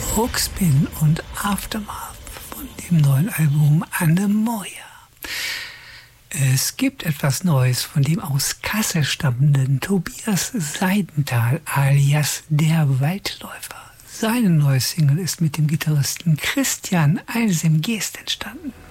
Hookspin und Aftermath von dem neuen Album Anemoia. Es gibt etwas Neues von dem aus Kassel stammenden Tobias Seidenthal alias der Waldläufer. Seine neue Single ist mit dem Gitarristen Christian Eisem-Geest entstanden.